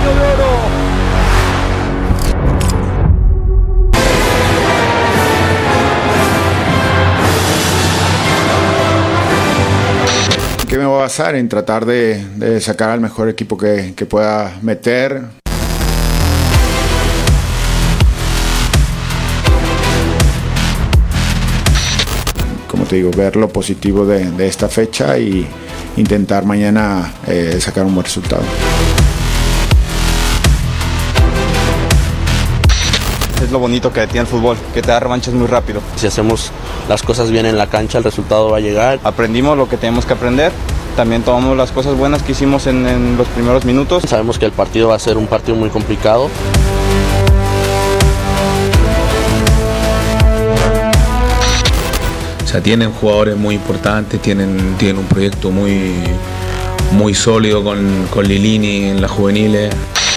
Balón de Oro. ¿Qué me voy a basar? En tratar de sacar al mejor equipo que pueda meter. Como te digo, ver lo positivo de esta fecha y intentar mañana sacar un buen resultado. Es lo bonito que tiene el fútbol, que te da revanchas muy rápido. Si hacemos las cosas bien en la cancha, el resultado va a llegar. Aprendimos lo que tenemos que aprender, también tomamos las cosas buenas que hicimos en los primeros minutos. Sabemos que el partido va a ser un partido muy complicado. O sea, tienen jugadores muy importantes, tienen un proyecto muy sólido con Lilini en las juveniles.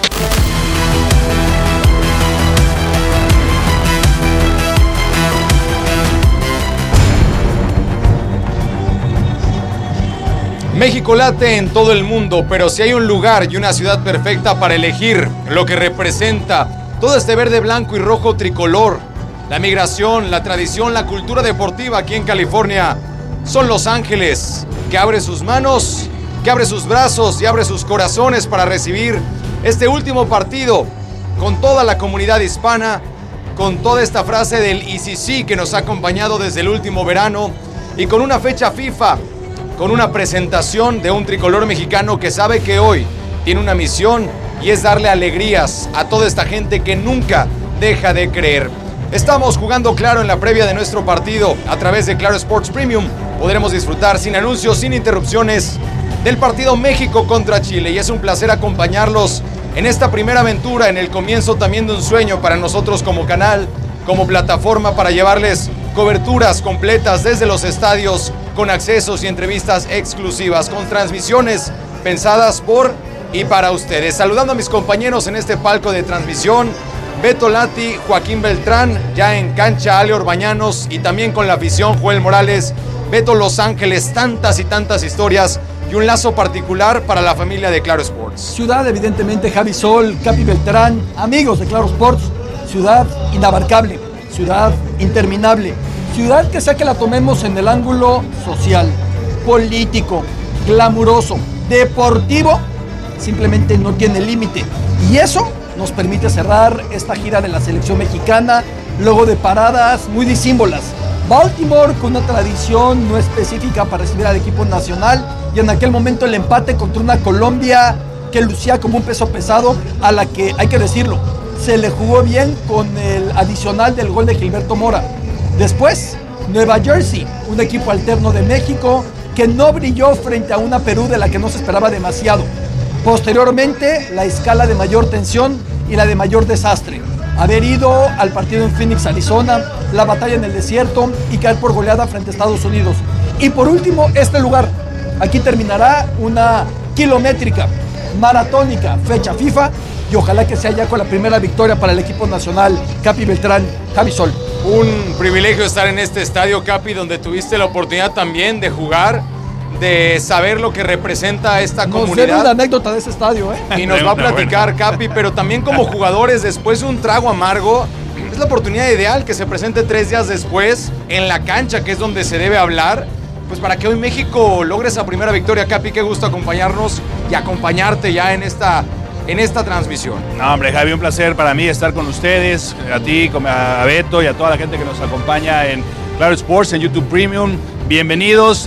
México late en todo el mundo, pero si hay un lugar y una ciudad perfecta para elegir lo que representa todo este verde, blanco y rojo tricolor, la migración, la tradición, la cultura deportiva aquí en California, son Los Ángeles, que abre sus manos, que abre sus brazos y abre sus corazones para recibir este último partido con toda la comunidad hispana, con toda esta frase del ICC que nos ha acompañado desde el último verano y con una fecha FIFA, con una presentación de un tricolor mexicano que sabe que hoy tiene una misión y es darle alegrías a toda esta gente que nunca deja de creer. Estamos jugando Claro en la previa de nuestro partido a través de Claro Sports Premium. Podremos disfrutar sin anuncios, sin interrupciones del partido México contra Chile y es un placer acompañarlos en esta primera aventura, en el comienzo también de un sueño para nosotros como canal, como plataforma para llevarles coberturas completas desde los estadios con accesos y entrevistas exclusivas, con transmisiones pensadas por y para ustedes. Saludando a mis compañeros en este palco de transmisión, Beto Lati, Joaquín Beltrán, ya en cancha Ale Orbañanos y también con la afición Joel Morales. Beto, Los Ángeles, tantas y tantas historias y un lazo particular para la familia de Claro Sports. Ciudad, evidentemente, Javi Sol, Capi Beltrán, amigos de Claro Sports, ciudad inabarcable, ciudad interminable, ciudad que sea que la tomemos en el ángulo social, político, glamuroso, deportivo, simplemente no tiene límite. Y eso nos permite cerrar esta gira de la selección mexicana, luego de paradas muy disímbolas. Baltimore con una tradición no específica para recibir al equipo nacional y en aquel momento el empate contra una Colombia que lucía como un peso pesado, a la que, hay que decirlo, se le jugó bien con el adicional del gol de Gilberto Mora. Después, Nueva Jersey, un equipo alterno de México que no brilló frente a una Perú de la que no se esperaba demasiado. Posteriormente, la escala de mayor tensión y la de mayor desastre. Haber ido al partido en Phoenix, Arizona, la batalla en el desierto y caer por goleada frente a Estados Unidos. Y por último, este lugar. Aquí terminará una kilométrica, maratónica fecha FIFA y ojalá que sea ya con la primera victoria para el equipo nacional. Capi Beltrán, Javi Sol. Un privilegio estar en este estadio, Capi, donde tuviste la oportunidad también de jugar, de saber lo que representa esta comunidad. Nos debe una anécdota de ese estadio, ¿eh? Y nos va a platicar, Capi, pero también como jugadores, después de un trago amargo, es la oportunidad ideal que se presente 3 días después en la cancha, que es donde se debe hablar, pues para que hoy México logre esa primera victoria. Capi, qué gusto acompañarnos y acompañarte ya en esta transmisión. No, hombre, Javi, un placer para mí estar con ustedes, a ti, a Beto y a toda la gente que nos acompaña en Claro Sports, en YouTube Premium. Bienvenidos.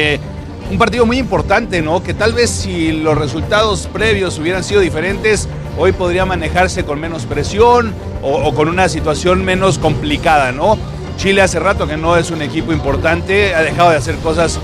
Un partido muy importante, ¿no? Que tal vez si los resultados previos hubieran sido diferentes, hoy podría manejarse con menos presión o con una situación menos complicada, ¿no? Chile hace rato que no es un equipo importante, ha dejado de hacer cosas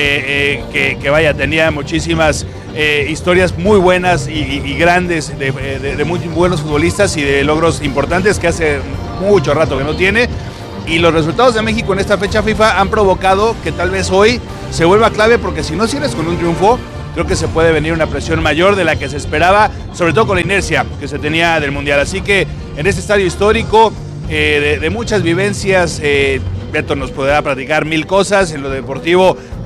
tenía muchísimas historias muy buenas y grandes de muy buenos futbolistas y de logros importantes que hace mucho rato que no tiene. Y los resultados de México en esta fecha FIFA han provocado que tal vez hoy se vuelva clave, porque si no cierres con un triunfo, creo que se puede venir una presión mayor de la que se esperaba, sobre todo con la inercia que se tenía del Mundial. Así que en este estadio histórico, de muchas vivencias, Beto nos podrá platicar mil cosas. En lo deportivo,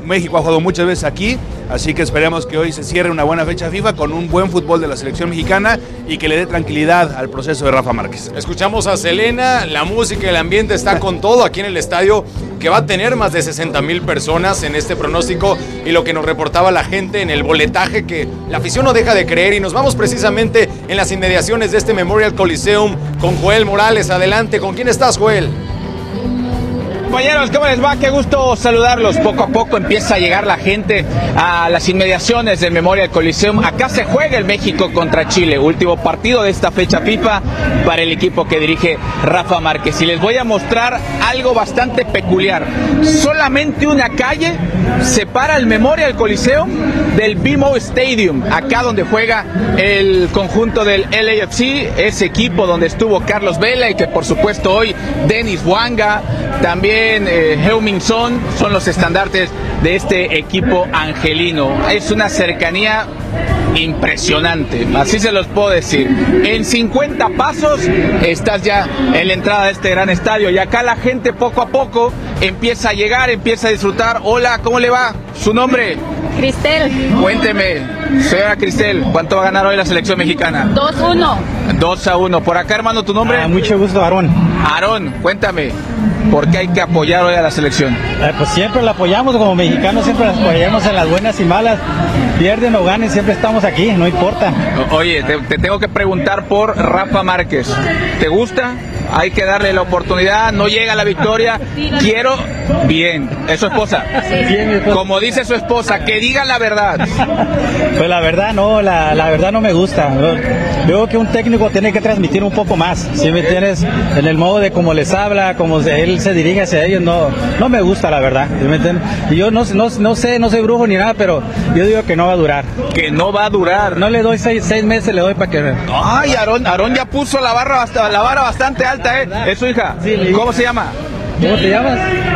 México ha jugado muchas veces aquí, así que esperemos que hoy se cierre una buena fecha FIFA con un buen fútbol de la selección mexicana y que le dé tranquilidad al proceso de Rafa Márquez. Escuchamos a Selena, la música y el ambiente está con todo aquí en el estadio, que va a tener más de 60,000 personas en este pronóstico, y lo que nos reportaba la gente en el boletaje, que la afición no deja de creer. Y nos vamos precisamente en las inmediaciones de este Memorial Coliseum con Joel Morales. Adelante, ¿con quién estás, Joel? Compañeros, ¿cómo les va? Qué gusto saludarlos. Poco a poco empieza a llegar la gente a las inmediaciones del Memorial Coliseum. Acá se juega el México contra Chile, último partido de esta fecha FIFA para el equipo que dirige Rafa Márquez. Y les voy a mostrar algo bastante peculiar. Solamente una calle separa el Memorial Coliseum del BMO Stadium, acá donde juega el conjunto del LAFC, ese equipo donde estuvo Carlos Vela y que por supuesto hoy Denis Wanga, también Heung-min Son los estandartes de este equipo angelino. Es una cercanía impresionante, así se los puedo decir. En 50 pasos estás ya en la entrada de este gran estadio, y acá la gente poco a poco empieza a llegar, empieza a disfrutar. Hola, ¿cómo le va? ¿Su nombre? Cristel. Cuénteme, señora Cristel, ¿cuánto va a ganar hoy la selección mexicana? 2-1. 2-1. Por acá, hermano, ¿tu nombre? Mucho gusto, Aarón. Aarón, cuéntame, ¿por qué hay que apoyar hoy a la selección? Pues siempre la apoyamos, como mexicanos siempre la apoyamos en las buenas y malas. Pierden o ganen, siempre estamos aquí, no importa. Oye, te tengo que preguntar por Rafa Márquez. ¿Te gusta? Hay que darle la oportunidad, no llega la victoria. Quiero, bien, es su esposa. Bien, mi esposa. Como dice su esposa, que diga la verdad. Pues la verdad no, la verdad no me gusta. Veo que un técnico tiene que transmitir un poco más, ¿sí me entiendes? En el modo de cómo les habla, cómo él se dirige hacia ellos, no me gusta, la verdad, ¿sí me entiendes? Y yo no sé, no soy brujo ni nada, pero yo digo que no va a durar. Que no va a durar. No le doy 6 meses, le doy para que... Ay, Aarón ya puso la vara bastante alta, ¿eh? ¿Es su hija? Sí, ¿Cómo se llama? ¿Cómo te llamas?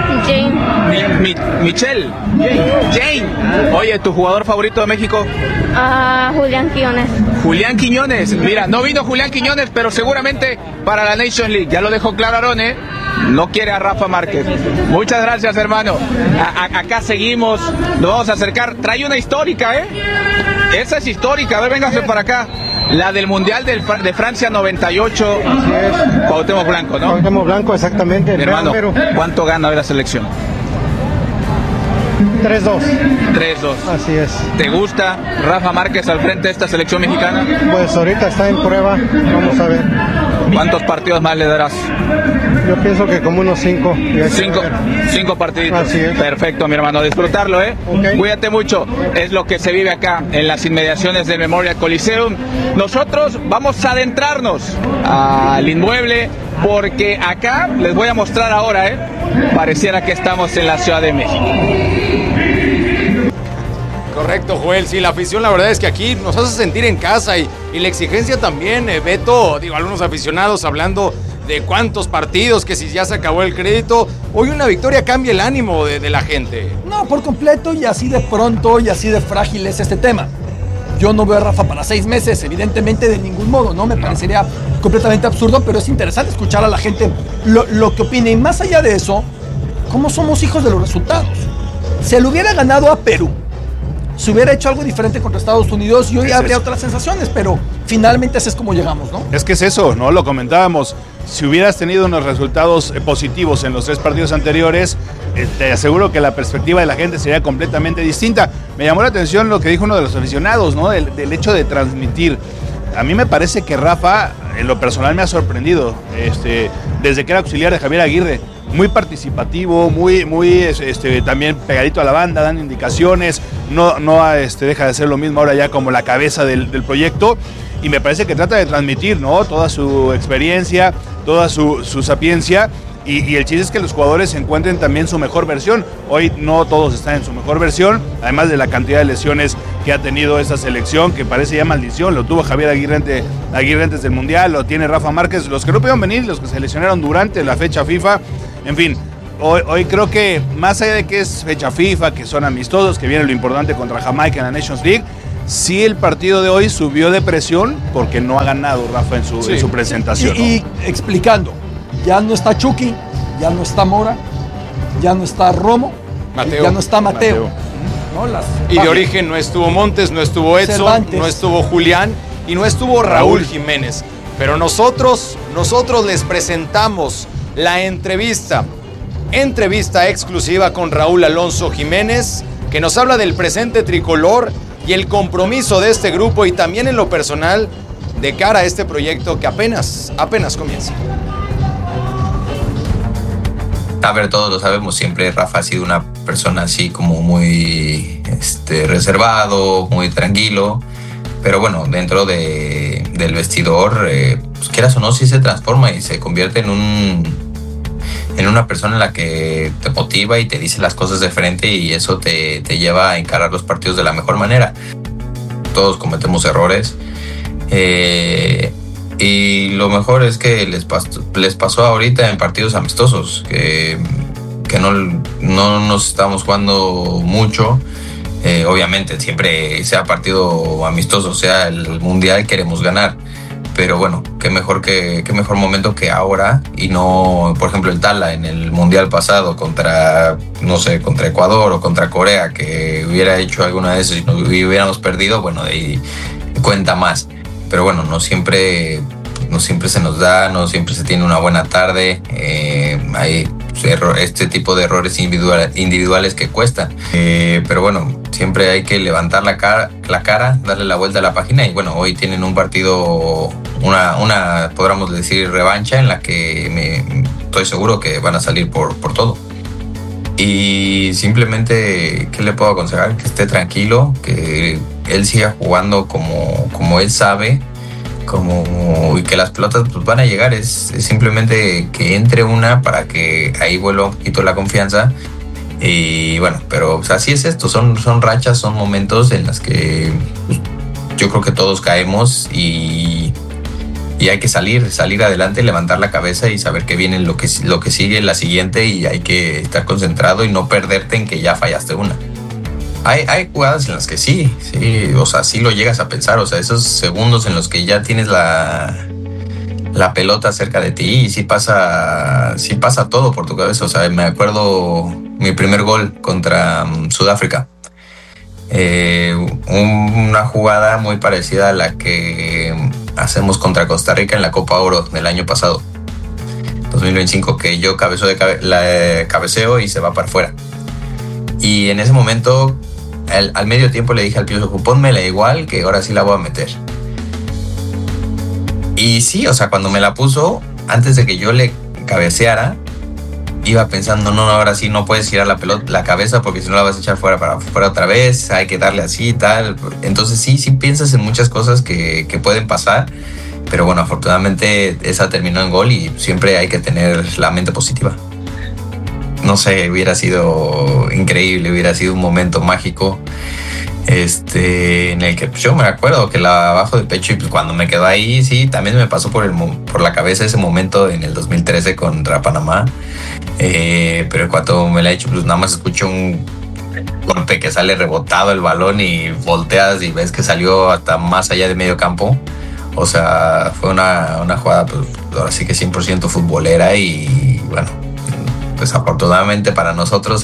Jane. Michelle. Jane. Oye, ¿tu jugador favorito de México? Julián Quiñones. Julián Quiñones. Mira, no vino Julián Quiñones, pero seguramente para la Nations League. Ya lo dejó claro Aarón, ¿eh? No quiere a Rafa Márquez. Muchas gracias, hermano. Acá seguimos. Nos vamos a acercar. Trae una histórica, ¿eh? Esa es histórica. A ver, véngase para acá. La del Mundial de Francia 98. Así es. Cuauhtémoc Blanco, ¿no? Cuauhtémoc Blanco, exactamente. Mi hermano, ¿cuánto gana hoy la selección? 3-2. 3-2. Así es. ¿Te gusta Rafa Márquez al frente de esta selección mexicana? Pues ahorita está en prueba, vamos a ver. ¿Cuántos partidos más le darás? Yo pienso que como unos 5. 5 partiditos. Así es. Perfecto, mi hermano. Disfrutarlo, ¿eh? Okay. Cuídate mucho. Es lo que se vive acá en las inmediaciones del Memorial Coliseum. Nosotros vamos a adentrarnos al inmueble porque acá les voy a mostrar ahora, ¿eh? Pareciera que estamos en la Ciudad de México. Correcto, Joel. Sí, la afición, la verdad es que aquí nos hace sentir en casa y la exigencia también, Beto. Digo, algunos aficionados hablando de cuántos partidos, que si ya se acabó el crédito. Hoy una victoria cambia el ánimo de la gente. No, por completo, y así de pronto y así de frágil es este tema. Yo no veo a Rafa para 6 meses, evidentemente de ningún modo, ¿no? Me parecería completamente absurdo, pero es interesante escuchar a la gente lo que opina. Y más allá de eso, ¿cómo somos hijos de los resultados? Se le hubiera ganado a Perú, se hubiera hecho algo diferente contra Estados Unidos y hoy habría otras sensaciones, pero finalmente así es como llegamos, ¿no? Es que es eso, ¿no? Lo comentábamos. Si hubieras tenido unos resultados positivos en los 3 partidos anteriores, te aseguro que la perspectiva de la gente sería completamente distinta. Me llamó la atención lo que dijo uno de los aficionados, ¿no? Del hecho de transmitir. A mí me parece que Rafa, en lo personal, me ha sorprendido. Desde que era auxiliar de Javier Aguirre, muy participativo, muy también pegadito a la banda, dando indicaciones, no deja de ser lo mismo ahora ya como la cabeza del proyecto, y me parece que trata de transmitir, ¿no? Toda su experiencia, toda su sapiencia, y el chiste es que los jugadores encuentren también su mejor versión. Hoy no todos están en su mejor versión, además de la cantidad de lesiones que ha tenido esta selección, que parece ya maldición. Lo tuvo Javier Aguirre antes del Mundial, lo tiene Rafa Márquez, los que no pudieron venir, los que se lesionaron durante la fecha FIFA. En fin, hoy creo que más allá de que es fecha FIFA, que son amistosos, que viene lo importante contra Jamaica en la Nations League, sí el partido de hoy subió de presión porque no ha ganado Rafa en su presentación. Y explicando, ya no está Chucky, ya no está Mora, ya no está Romo, Mateo. Ya no está Mateo. ¿No? Y de origen no estuvo Montes, no estuvo Edson, Cervantes. no estuvo Julián y no estuvo Raúl Jiménez. Pero nosotros les presentamos la entrevista exclusiva con Raúl Alonso Jiménez, que nos habla del presente tricolor y el compromiso de este grupo y también en lo personal de cara a este proyecto que apenas comienza. A ver, todos lo sabemos, siempre Rafa ha sido una persona así como muy reservado, muy tranquilo, pero bueno, dentro del vestidor, pues quieras o no, sí se transforma y se convierte en una persona en la que te motiva y te dice las cosas de frente y eso te lleva a encarar los partidos de la mejor manera. Todos cometemos errores. Y lo mejor es que les pasó ahorita en partidos amistosos, que no nos estamos jugando mucho. Obviamente siempre sea partido amistoso, sea el mundial, queremos ganar. Pero bueno, qué mejor momento que ahora y no, por ejemplo, el Tala en el mundial pasado contra Ecuador o contra Corea, que hubiera hecho alguna de esas y nos hubiéramos perdido, bueno, de ahí cuenta más. Pero bueno, no siempre se nos da, no siempre se tiene una buena tarde. Hay este tipo de errores individuales que cuestan. Pero bueno, siempre hay que levantar la cara, darle la vuelta a la página. Y bueno, hoy tienen un partido, una podríamos decir, revancha en la que estoy seguro que van a salir por todo. Y simplemente, ¿qué le puedo aconsejar? Que esté tranquilo, que él siga jugando como él sabe, y que las pelotas pues van a llegar. Es simplemente que entre una para que ahí vuelva un poquito la confianza. Y bueno, pero pues, así es esto, son rachas, son momentos en los que pues, yo creo que todos caemos y hay que salir adelante, levantar la cabeza y saber que viene lo que sigue, la siguiente, y hay que estar concentrado y no perderte en que ya fallaste una. Hay jugadas en las que sí, o sea, sí lo llegas a pensar, o sea, esos segundos en los que ya tienes la pelota cerca de ti y sí pasa todo por tu cabeza. O sea, me acuerdo mi primer gol contra Sudáfrica. Una jugada muy parecida a la que hacemos contra Costa Rica en la Copa Oro del año pasado, 2025, que yo cabeceo y se va para afuera. Y en ese momento, al medio tiempo le dije al Piojo, pónmela igual, que ahora sí la voy a meter. Y sí, o sea, cuando me la puso, antes de que yo le cabeceara, iba pensando, no, ahora sí no puedes girar la cabeza porque si no la vas a echar para fuera otra vez, hay que darle así y tal. Entonces sí piensas en muchas cosas que pueden pasar, pero bueno, afortunadamente esa terminó en gol y siempre hay que tener la mente positiva. No sé, hubiera sido increíble, hubiera sido un momento mágico en el que pues, yo me acuerdo que la bajo de pecho y pues, cuando me quedó ahí, sí, también me pasó por la cabeza ese momento en el 2013 contra Panamá. Pero cuando me la he hecho, pues nada más escucho un golpe que sale rebotado el balón y volteas y ves que salió hasta más allá de medio campo. O sea, fue una jugada, pues ahora sí que 100% futbolera y bueno, pues afortunadamente para nosotros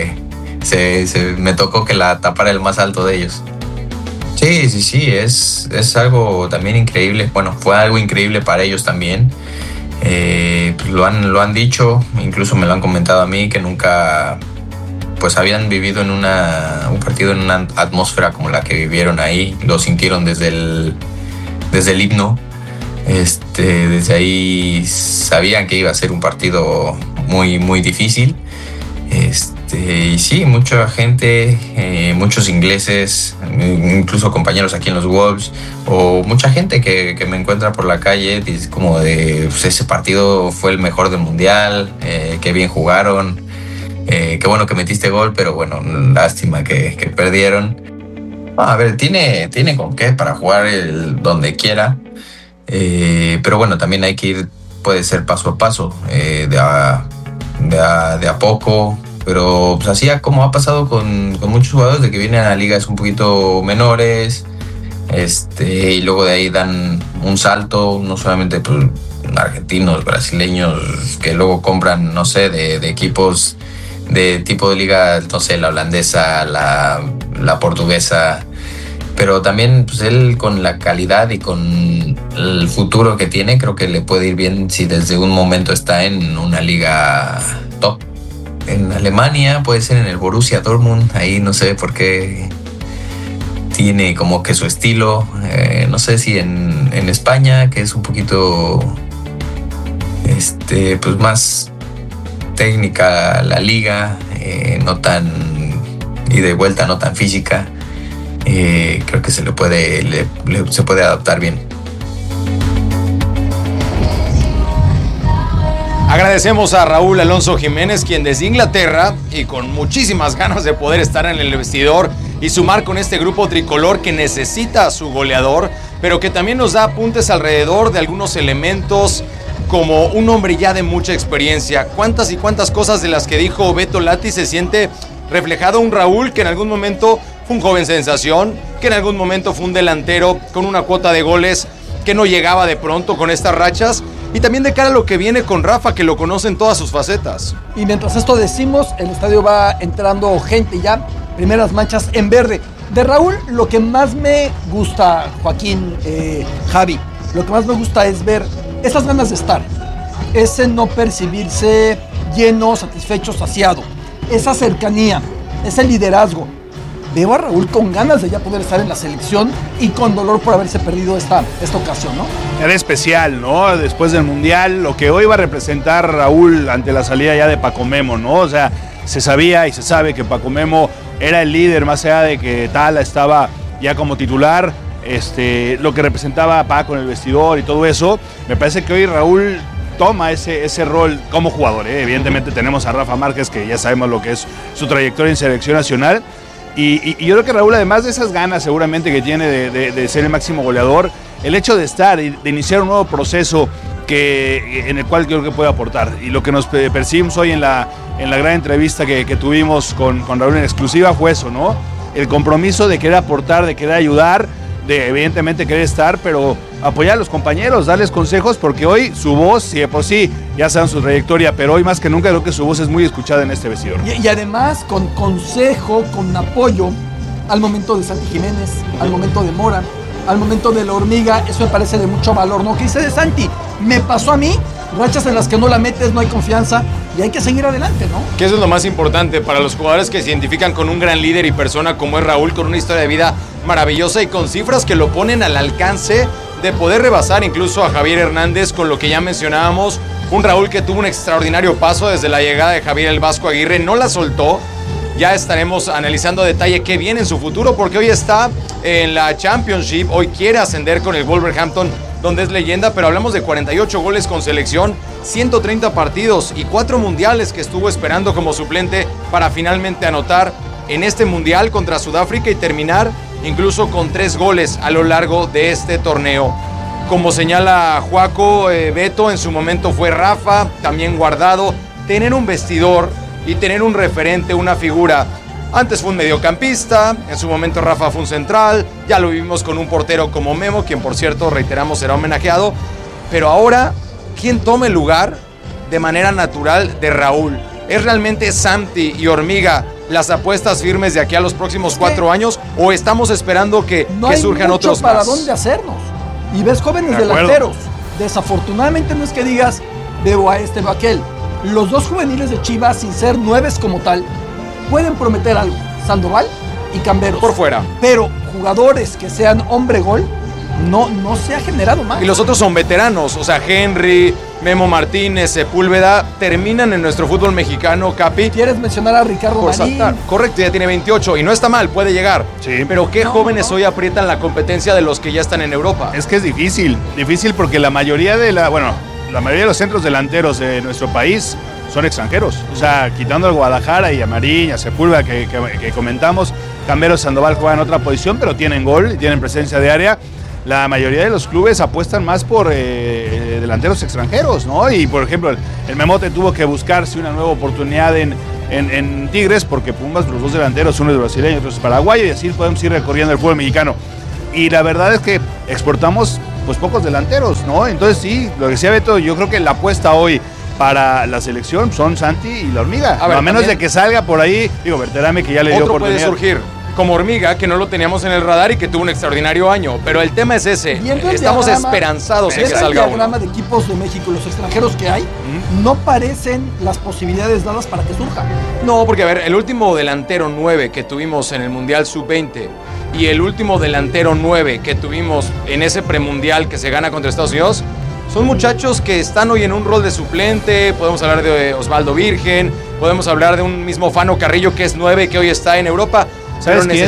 me tocó que la tapara el más alto de ellos. Sí, es algo también increíble. Bueno, fue algo increíble para ellos también. Pues lo han dicho, incluso me lo han comentado a mí, que nunca pues habían vivido en un partido en una atmósfera como la que vivieron ahí. Lo sintieron desde el himno. Desde ahí sabían que iba a ser un partido muy, muy difícil. Y sí, mucha gente, muchos ingleses, incluso compañeros aquí en los Wolves, o mucha gente que me encuentra por la calle, dice como de, pues ese partido fue el mejor del mundial, qué bien jugaron, qué bueno que metiste gol, pero bueno, lástima que perdieron. A ver, tiene con qué para jugar donde quiera, pero bueno, también hay que ir, puede ser paso a paso, de a poco. Pero pues así como ha pasado con muchos jugadores de que vienen a ligas un poquito menores, y luego de ahí dan un salto, no solamente pues, argentinos, brasileños, que luego compran, no sé, de equipos de tipo de liga, no sé, la holandesa, la portuguesa, pero también pues él con la calidad y con el futuro que tiene, creo que le puede ir bien si desde un momento está en una liga top. En Alemania, puede ser en el Borussia Dortmund, ahí no sé por qué tiene como que su estilo, no sé si en España, que es un poquito pues más técnica la liga, no tan y de vuelta no tan física, creo que se puede adaptar bien. Agradecemos a Raúl Alonso Jiménez, quien desde Inglaterra y con muchísimas ganas de poder estar en el vestidor y sumar con este grupo tricolor que necesita a su goleador, pero que también nos da apuntes alrededor de algunos elementos como un hombre ya de mucha experiencia. Cuántas y cuántas cosas de las que dijo Beto Lati se siente reflejado un Raúl que en algún momento fue un joven sensación, que en algún momento fue un delantero con una cuota de goles que no llegaba de pronto con estas rachas, y también de cara a lo que viene con Rafa, que lo conoce en todas sus facetas. Y mientras esto decimos, el estadio va entrando gente ya, primeras manchas en verde. De Raúl, lo que más me gusta, Joaquín, Javi, lo que más me gusta es ver esas ganas de estar, ese no percibirse lleno, satisfecho, saciado, esa cercanía, ese liderazgo. Veo a Raúl con ganas de ya poder estar en la selección y con dolor por haberse perdido esta ocasión, ¿no? Era especial, ¿no? Después del Mundial, lo que hoy va a representar Raúl ante la salida ya de Paco Memo, ¿no? O sea, se sabía y se sabe que Paco Memo era el líder, más allá de que Tala estaba ya como titular, lo que representaba a Paco en el vestidor y todo eso. Me parece que hoy Raúl toma ese rol como jugador, ¿eh? Evidentemente tenemos a Rafa Márquez, que ya sabemos lo que es su trayectoria en selección nacional. Y yo creo que Raúl, además de esas ganas seguramente que tiene de ser el máximo goleador, el hecho de estar y de iniciar un nuevo proceso en el cual creo que puede aportar. Y lo que nos percibimos hoy en la gran entrevista que tuvimos con Raúl en exclusiva fue eso, ¿no? El compromiso de querer aportar, de querer ayudar, de evidentemente querer estar, pero apoyar a los compañeros, darles consejos, porque hoy su voz, si de por sí ya saben su trayectoria, pero hoy más que nunca creo que su voz es muy escuchada en este vestidor. Y además con consejo, con apoyo al momento de Santi Jiménez, al momento de Mora, al momento de la Hormiga, eso me parece de mucho valor, ¿no? ¿Qué dice de Santi? Me pasó a mí, rachas en las que no la metes, no hay confianza y hay que seguir adelante, ¿no? Que eso es lo más importante para los jugadores que se identifican con un gran líder y persona como es Raúl, con una historia de vida maravillosa y con cifras que lo ponen al alcance de poder rebasar incluso a Javier Hernández, con lo que ya mencionábamos, un Raúl que tuvo un extraordinario paso desde la llegada de Javier el Vasco Aguirre, no la soltó. Ya estaremos analizando a detalle qué viene en su futuro, porque hoy está en la Championship, hoy quiere ascender con el Wolverhampton, donde es leyenda, pero hablamos de 48 goles con selección, 130 partidos y 4 mundiales que estuvo esperando como suplente para finalmente anotar en este mundial contra Sudáfrica y terminar incluso con 3 goles a lo largo de este torneo. Como señala Juaco, Beto, en su momento fue Rafa, también Guardado, tener un vestidor y tener un referente, una figura. Antes fue un mediocampista, en su momento Rafa fue un central, ya lo vivimos con un portero como Memo, quien por cierto, reiteramos, será homenajeado, pero ahora, ¿quién toma el lugar de manera natural de Raúl? ¿Es realmente Santi y Hormiga las apuestas firmes de aquí a los próximos 4 años, o estamos esperando que surjan otros más? No hay mucho para dónde hacernos, y ves jóvenes delanteros, desafortunadamente no es que digas, veo a este o aquel. Los dos juveniles de Chivas, sin ser nueves como tal, pueden prometer algo, Sandoval y Camberos. Por fuera. Pero jugadores que sean hombre-gol, no se ha generado más. Y los otros son veteranos, o sea, Henry, Memo Martínez, Sepúlveda, terminan en nuestro fútbol mexicano, Capi. ¿Quieres mencionar a Ricardo Marín? Correcto, ya tiene 28 y no está mal, puede llegar. Sí. Pero ¿qué jóvenes hoy aprietan la competencia de los que ya están en Europa? Es que es difícil porque la mayoría de los centros delanteros de nuestro país son extranjeros. O sea, quitando al Guadalajara y a Marín, a Sepúlveda que comentamos, Camberos, Sandoval juegan en otra posición, pero tienen gol, tienen presencia de área. La mayoría de los clubes apuestan más por delanteros extranjeros, ¿no? Y por ejemplo, el Memote tuvo que buscarse una nueva oportunidad en Tigres, porque Pumas, los dos delanteros, uno es brasileño, otro es paraguayo, y así podemos ir recorriendo el fútbol mexicano. Y la verdad es que exportamos pues pocos delanteros, ¿no? Entonces sí, lo que decía Beto, yo creo que la apuesta hoy para la selección son Santi y la Hormiga. A ver, a menos también- de que salga por ahí, digo, Berterame que ya le dio Otro puede oportunidad. surgir, como Hormiga, que no lo teníamos en el radar y que tuvo un extraordinario año. Pero el tema es ese. Viendo el Estamos diagrama- esperanzados en que viendo el salga uno. diagrama de equipos de México, los extranjeros que hay, no parecen las posibilidades dadas para que surja. No, porque a ver, el último delantero 9 que tuvimos en el Mundial Sub-20 y el último delantero 9 que tuvimos en ese premundial que se gana contra Estados Unidos, son muchachos que están hoy en un rol de suplente. Podemos hablar de Osvaldo Virgen, podemos hablar de un mismo Fano Carrillo que es 9 que hoy está en Europa. ¿Sabes quién?